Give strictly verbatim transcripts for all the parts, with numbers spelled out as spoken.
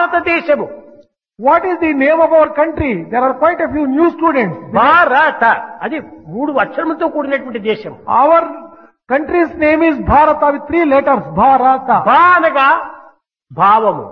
భారతదేశము. What is the name of our country? There are quite a few new students. భారత అది మూడు అక్షరములతో కూడినటువంటి దేశం. Our country's name is Bharata with three letters. Bharata. భా అనగా భావము,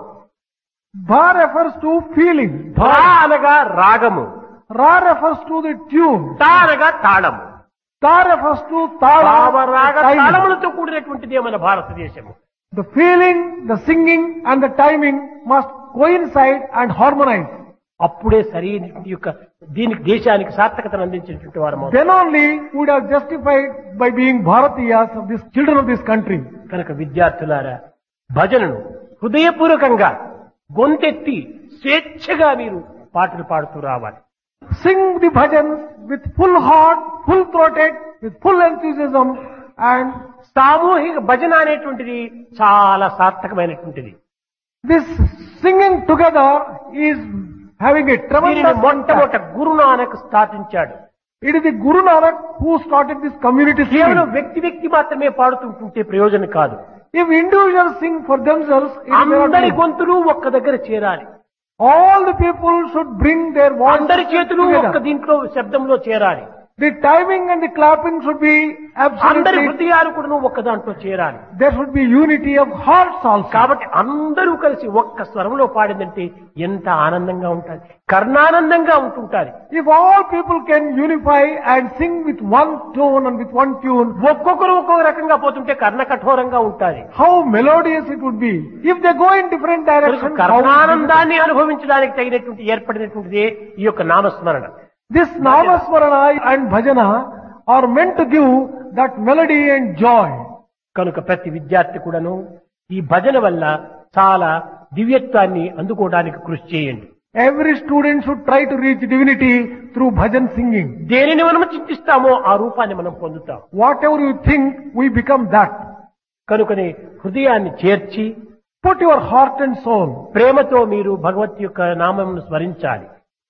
Bha refers to feeling. భా అనగా రాగము, Ra refers to the tune. తా అనగా తాళము. Ta refers to Tala. భావరాగ timing. తాళములతో కూడినటువంటిదే మన భారతదేశము. The feeling, the singing and the timing must coincide and harmonize. అప్పుడే సరైన యొక్క దీనికి దేశానికి సార్థకతను అందించినటువంటి వారు. Then only would have justified by being Bharatiyas of these children of this country. కనుక విద్యార్థులారా, భజనను హృదయపూర్వకంగా గొంతెత్తి స్వేచ్ఛగా మీరు పాటలు పాడుతూ రావాలి. Sing the bhajans with full heart, full throated, with full enthusiasm, and సామూహిక భజన అనేటువంటిది చాలా సార్థకమైనటువంటిది. this singing together is having a దీనిని tremendous మొట్టమొదట impact. గురునానక్ స్థాపించాడు. It is the Guru Nanak who started this community కేవలం singing. వ్యక్తి వ్యక్తి మాత్రమే పాడుతుంటుంటే ప్రయోజనం కాదు. If individuals sing for themselves, it is not అందరి good. గొంతులు ఒక్క దగ్గర చేరాలి. All the people should bring their అందరి voices చేతులు ఒక్క together. దీంట్లో శబ్దంలో చేరాలి. The timing and the clapping should be అందరి absolutely, హృదయాలు కూడా ఒక్క దాంట్లో చేరాలి. there should be unity of hearts also. కాబట్టి అందరూ కలిసి ఒక్క స్వరంలో పాడిందంటే ఎంత ఆనందంగా ఉంటుంది, కర్ణానందంగా ఉంటుంటారు. If all people can unify and sing with one tone and with one tune, ఒక్కొక్కరు ఒక్కొక్క రకంగా పోతుంటే కర్ణ కఠోరంగా ఉంటుంది. how melodious it would be. If they go in different directions, how కర్ణానందాన్ని అనుభవించడానికి తగినటువంటి ఏర్పడినటువంటిదే ఈ యొక్క నామస్మరణ. this Namasmarana and Bhajana are meant to give that melody and joy. కనుక ప్రతి విద్యార్థి కూడాను ఈ భజన వల్ల చాలా దివ్యత్వాన్ని అందుకోవడానికి కృషి చేయండి. Every student should try to reach divinity through bhajan singing. దేనిని మనం చింతిస్తామో ఆ రూపాన్ని మనం పొందుతాం. Whatever you think, we become that. కనుకనే హృదయాన్ని చేర్చి Put your heart and soul. ప్రేమతో మీరు భగవత్ యొక్క నామమును స్మరించాలి.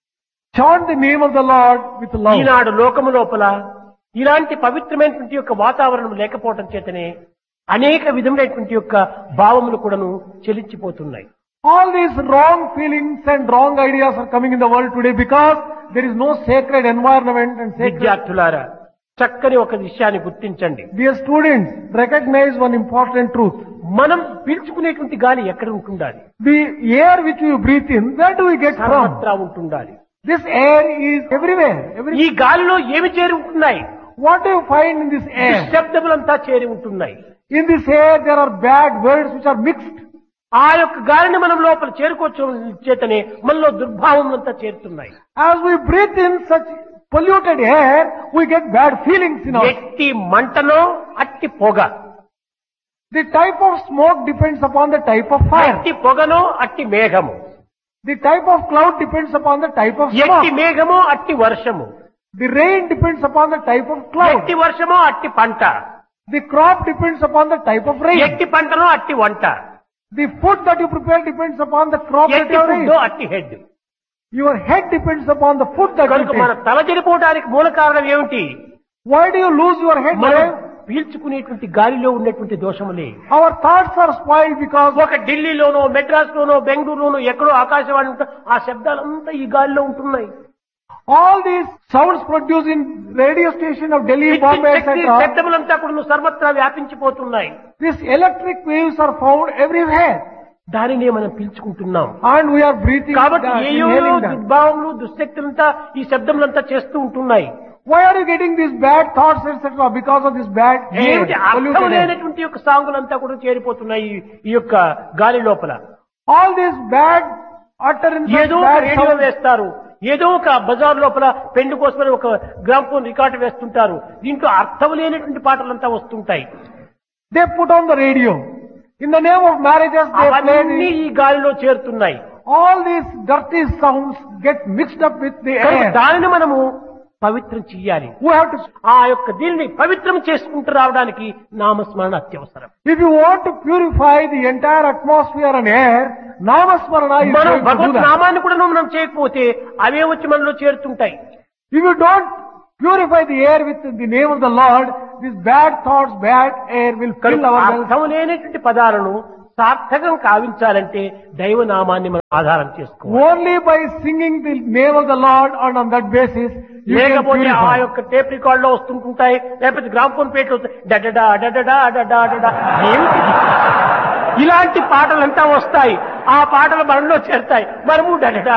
Chant the name of the Lord with love. ఈనాడు లోకము లోపల ఇలాంటి పవిత్రమైనటువంటి యొక్క వాతావరణం లేకపోవటం చేతనే అనేక విధములైనటువంటి యొక్క భావములు కూడాను చెలించిపోతున్నాయి. All these wrong feelings and wrong ideas are coming in the world today because there is no sacred environment and sacred. విద్యార్థులారా, చక్కని ఒక విషయాన్ని గుర్తించండి. Dear students, recognize one important truth. మనం పీల్చుకునేటువంటి గాలి ఎక్కడ ఉంటుండాలి? The air which we breathe in, where do we get from? సర్వత్రా ఉంటుండాలి. This air is everywhere. Every, ఈ గాలిలో ఏమి చేరి ఉంటున్నాయి? what do you find in this air? శబ్దములంతా చేరి ఉంటున్నాయి. In this air there are bad words which are mixed. ఆ యొక్క గాలిని మనం లోపల చేరుకోవచ్చు చేతనే మనలో దుర్భావములంతా చేరుతున్నాయి. As we breathe in such polluted air, we get bad feelings in us. ఎట్టి మంటనో అట్టి పొగ, The type of smoke depends upon the type of fire. ఎట్టి పొగనో అట్టి మేఘము, The type of cloud depends upon the type of ఎట్టి smoke. మేఘమో అట్టి వర్షము, The rain depends upon the type of cloud. ఎట్టి వర్షమో అట్టి పంట, The crop depends upon the type of rain. ఎట్టి పంటనో అట్టి వంట, The food that you prepare depends upon the crop that ఎట్టి you ఫుడ్డో raise. అట్టి head. Your head depends upon the food that you కనుక మన take. తల చెడిపోవడానికి మూల కారణం ఏమిటి? Why do you lose your head? మనం Why? పీల్చుకునేటువంటి గాలిలో ఉన్నటువంటి దోషములే. Our thoughts are spoiled because ఒక ఢిల్లీలోనో మెడ్రాస్ లోనో బెంగళూరులోనో ఎక్కడో ఆకాశవాణి ఉంటే ఆ శబ్దాలంతా ఈ గాలిలో ఉంటున్నాయి. all these sounds produced in radio station of Delhi, Bombay, et cetera. శబ్దములంతా కూడా సర్వత్రా వ్యాపించిపోతున్నాయి. These electric waves are found everywhere. దానినే మనం పీల్చుకుంటున్నాం. And we are breathing కాబట్టి that, ఏయో inhaling that. దుర్భావములు దుశ్శక్తులంతా ఈ శబ్దములంతా చేస్తూ ఉంటున్నాయి. Why are you getting these bad thoughts, et cetera? Because of this bad air, ఏమిటి అర్థం polluted air. లేనటువంటి యొక్క సాంగులంతా కూడా చేరిపోతున్నాయి ఈ- ఈ యొక్క గాలి లోపల. All these bad utterances, ఏదో ఒక bad రేడియో sounds. వేస్తారు, ఏదో ఒక బజార్ లోపల పెండు కోసమని ఒక గ్రామ్ఫోన్ రికార్డు వేస్తుంటారు. దీంట్లో అర్థం లేనటువంటి పాటలంతా వస్తుంటాయి. They put on the radio. In the name of marriages, they play అవన్నీ the, ఈ గాలిలో చేరుతున్నాయి. all these dirty sounds get mixed up with the కనుక air. దానిని మనము పవిత్రం చెయ్యాలి. We have to, ఆ యొక్క దీనిని పవిత్రం చేసుకుంటూ రావడానికి నామస్మరణ అత్యవసరం. if you want to purify the entire atmosphere and air, Namasmarana is మనం going to do Bhagwat that. నామాన్ని కూడా మనం చేయకపోతే అవే వచ్చి మనలో చేరుతుంటాయి. If you don't purify the air with the name of the Lord, these bad thoughts, bad air will fill కనుక our lungs. అర్థం లేనటువంటి పదాలను సార్థకం కావించాలంటే దైవనామాన్ని మనం ఆధారం చేసుకోవాలి. Only by singing the name of the Lord, and on that basis you can లేకపోతే ఆ purify. యొక్క టేప్ రికార్డ్ లో వస్తుంటుంటాయి, లేకపోతే గ్రామ్ఫోన్ పేట్లు వస్తాయి, డడడా డడడా డడా డడా. ఏమిటిది? ఇలాంటి పాటలంతా వస్తాయి, ఆ పాటలు మనలో చేరుతాయి, మనము డడడా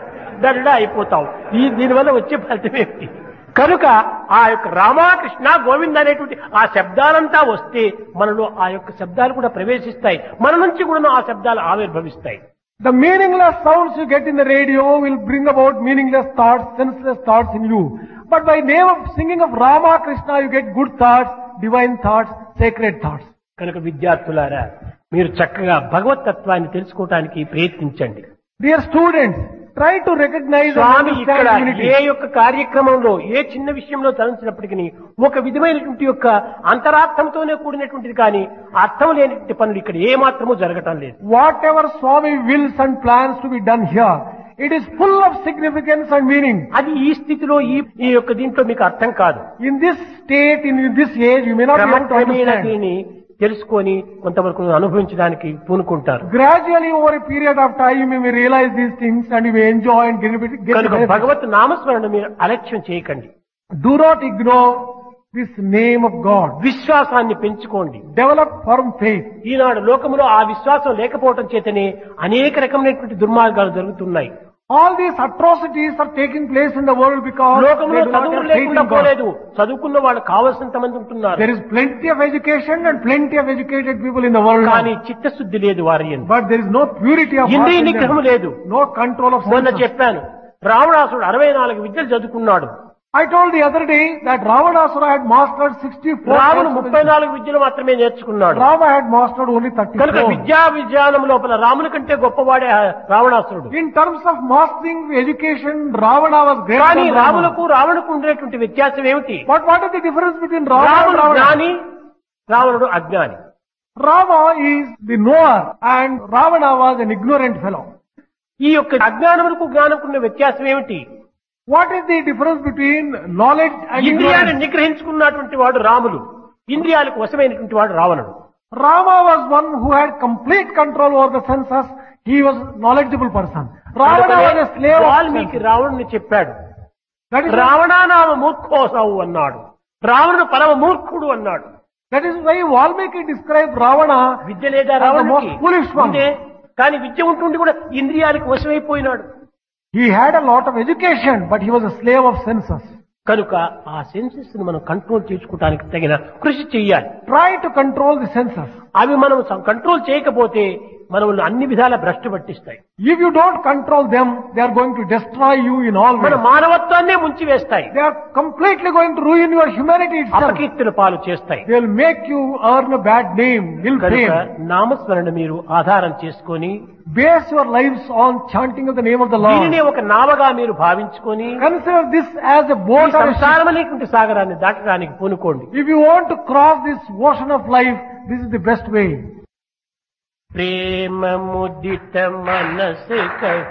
డడడా అయిపోతాం. ఈ దీనివల్ల వచ్చే ఫలితం ఏమిటి? కనుక ఆ యొక్క రామకృష్ణ గోవింద అనేటువంటి ఆ శబ్దాలంతా వస్తే మనలో ఆ యొక్క శబ్దాలు కూడా ప్రవేశిస్తాయి, మన నుంచి కూడా ఆ శబ్దాలు ఆవిర్భవిస్తాయి. The meaningless sounds you get in the radio will bring about meaningless thoughts, senseless thoughts in you. But by name of singing of Rama Krishna you get good thoughts, divine thoughts, sacred thoughts. కనుక విద్యార్థులారా, మీరు చక్కగా భగవత్ తత్వాన్ని తెలుసుకోవటానికి ప్రయత్నించండి. Dear students, try to recognize and స్వామి ఇక్కడ understand unity. ఏ యొక్క కార్యక్రమంలో ఏ చిన్న విషయంలో తలంచినప్పటికీ ఒక విధమైనటువంటి యొక్క అంతరార్థంతోనే కూడినటువంటిది కానీ అర్థం లేనటువంటి పనులు ఇక్కడ ఏ మాత్రమూ జరగటం లేదు. Whatever Swami wills and plans to be done here, it is full of significance and meaning. అది ఈ స్థితిలో ఈ ఈ యొక్క దీంట్లో మీకు అర్థం కాదు. In this state, in this age, you may not be able to క్రమక్రమేణా understand. దీన్ని తెలుసుకొని కొంతవరకు అనుభవించడానికి పూనుకుంటారు. Gradually, over a period of time, you may realize these things and you may enjoy and get, get the కనుక benefit. భగవత్ నామస్మరణ మీరు అలక్ష్యం చేయకండి. Do not ignore this name of God. విశ్వాసాన్ని పెంచుకోండి. Develop firm faith. ఈనాడు లోకములో ఆ విశ్వాసం లేకపోవటం చేతనే అనేక రకమైనటువంటి దుర్మార్గాలు జరుగుతున్నాయి. All these atrocities are taking place in the world because లోకంలో they do not చదువులు have faith in లేకుండా God. పోలేదు, చదువుకున్న వాళ్ళు కావలసినంత మంది ఉంటున్నారు. There is plenty of education and plenty of educated people in the world. కానీ చిత్తశుద్ధి లేదు వారి యందు. But there is no purity of heart ఇంద్రియ in them. నిగ్రహం లేదు. No control of మొన్న senses. చెప్పాను, రావణాసుడు అరవై నాలుగు విద్యలు చదువుకున్నాడు. I told the other day that Ravanasura had mastered sixty-four. రాముడు ముప్పై నాలుగు విద్యలు మాత్రమే నేర్చుకున్నాడు. Rama had mastered only కనుక thirty-four. విద్యా విజ్ఞానం లోపల రాముని కంటే గొప్పవాడే రావణాసురుడు. In terms of mastering education, Ravana was greater కానీ than Rama. రాములకు రావణకు ఉండేటువంటి వ్యత్యాసం ఏమిటి? But what is the difference between Rama and రాముడు Ravana? జ్ఞాని, రావణుడు అజ్ఞాని. Rama is the knower and Ravana was an ignorant fellow. ఈ యొక్క అజ్ఞానములకు జ్ఞానకు ఉన్న వ్యత్యాసం ఏమిటి? What is the difference between knowledge and ఇంద్రియాన్ని ignorance? నిగ్రహించుకున్నటువంటి వాడు రాములు, ఇంద్రియాలకు వశమైనటువంటి వాడు రావణుడు. Rama was one who had complete control over the senses. He was a knowledgeable person. Ravana was a slave of Valmiki senses. రావణుని చెప్పాడు, That is, రావణానామ మూర్ఖోసవు అన్నాడు, రావణుడు పరమ మూర్ఖుడు అన్నాడు. that is why Valmiki described Ravana. విద్య లేదా As the రావణుడికి? most foolish one. ఉందే, కానీ విద్య ఉంటుండి కూడా ఇంద్రియాలకు వశమైపోయినాడు. He had a lot of education, but he was a slave of senses. కనుక ఆ సెన్సెస్ ను మనం కంట్రోల్ చేసుకోవడానికి తగిన కృషి చెయ్యాలి. Try to control the senses. అవి మనం కంట్రోల్ చేయకపోతే మనల్ని అన్ని విధాల భ్రష్టు పట్టిస్తాయి. If you don't control them, they are going to destroy you in all మన ways. మానవత్వాన్నే ముంచి వేస్తాయి, They are completely going to ruin your humanity itself. అపకీర్తుల పాలు చేస్తాయి. They will make you earn a bad name, ill కనుక fame. నామస్మరణ మీరు ఆధారం చేసుకొని Base your lives on chanting of the name of the దీనినే Lord. ఒక నావగా మీరు భావించుకొని Consider this as a ఈ boat or a ship. సంసారమనేటువంటి సాగరాన్ని దాటడానికి పూనుకోండి. If you want to cross this ocean of life, this is the best way. ప్రేమ ముదిత మనసు